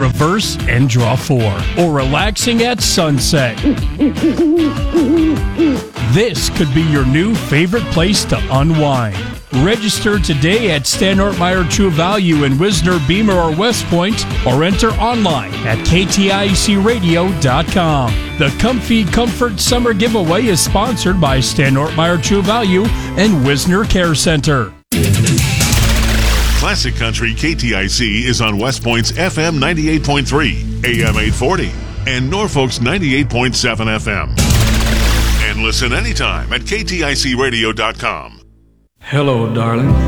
reverse and draw 4, or relaxing at sunset. This could be your new favorite place to unwind. Register today at Stan Ortmeyer True Value in Wisner, Beamer, or West Point, or enter online at KTICradio.com. The Comfy Comfort Summer Giveaway is sponsored by Stan Ortmeyer True Value and Wisner Care Center. Classic Country KTIC is on West Point's FM 98.3, AM 840, and Norfolk's 98.7 FM. And listen anytime at KTICradio.com. Hello, darling.